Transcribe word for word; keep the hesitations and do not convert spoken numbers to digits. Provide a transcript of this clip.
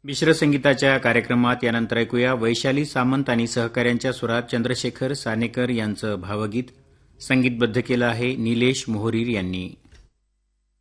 मिश्र संगीताच्या कार्यक्रमात यानंतर ऐकूया वैशाली सामंत आणि सहकाऱ्यांच्या सुरात चंद्रशेखर सानेकर यांचं भावगीत. संगीतबद्ध केलं आहे निलेश मोहरीर यांनी.